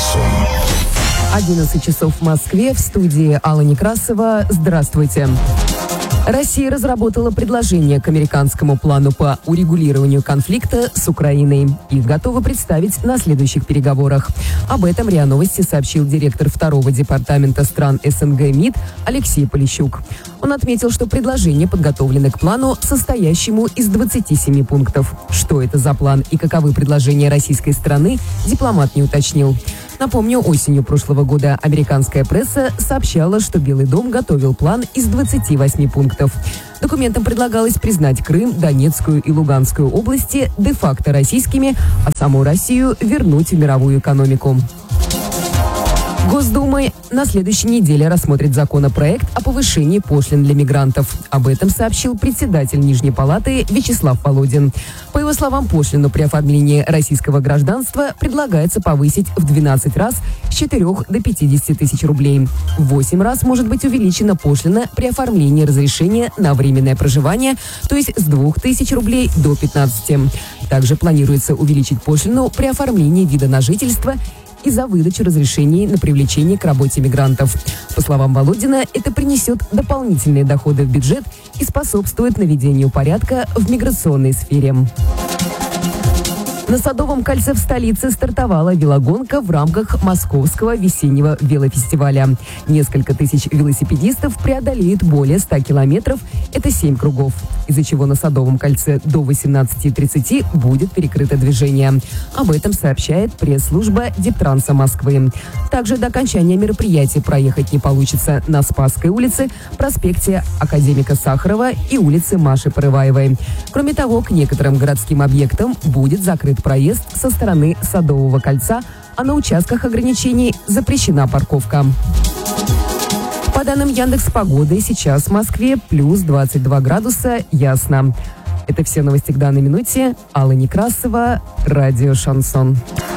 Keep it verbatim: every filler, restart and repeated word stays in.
Шансон. одиннадцать часов в Москве, в студии Алла Некрасова. Здравствуйте. Россия разработала предложение к американскому плану по урегулированию конфликта с Украиной. Их готовы представить на следующих переговорах. Об этом РИА Новости сообщил директор второго департамента стран СНГ МИД Алексей Полищук. Он отметил, что предложение подготовлено к плану, состоящему из двадцати семи пунктов. Что это за план и каковы предложения российской стороны, дипломат не уточнил. Напомню, осенью прошлого года американская пресса сообщала, что Белый дом готовил план из двадцати восьми пунктов. Документом предлагалось признать Крым, Донецкую и Луганскую области де-факто российскими, а саму Россию вернуть в мировую экономику. Госдума на следующей неделе рассмотрит законопроект о повышении пошлин для мигрантов. Об этом сообщил председатель Нижней палаты Вячеслав Володин. По его словам, пошлину при оформлении российского гражданства предлагается повысить в двенадцать раз с четырёх до пятидесяти тысяч рублей. В восемь раз может быть увеличена пошлина при оформлении разрешения на временное проживание, то есть с двух тысяч рублей до пятнадцати. Также планируется увеличить пошлину при оформлении вида на жительство и за выдачу разрешений на привлечение к работе мигрантов. По словам Володина, это принесет дополнительные доходы в бюджет и способствует наведению порядка в миграционной сфере. На Садовом кольце в столице стартовала велогонка в рамках Московского весеннего велофестиваля. Несколько тысяч велосипедистов преодолеют более ста километров, это семь кругов, из-за чего на Садовом кольце до восемнадцати тридцати будет перекрыто движение. Об этом сообщает пресс-служба Дептранса Москвы. Также до окончания мероприятия проехать не получится на Спасской улице, проспекте Академика Сахарова и улице Маши Порываевой. Кроме того, к некоторым городским объектам будет закрыт проезд со стороны Садового кольца, а на участках ограничений запрещена парковка. По данным Яндекс.Погоды, сейчас в Москве плюс двадцать два градуса, ясно. Это все новости к данной минуте. Алла Некрасова, радио «Шансон».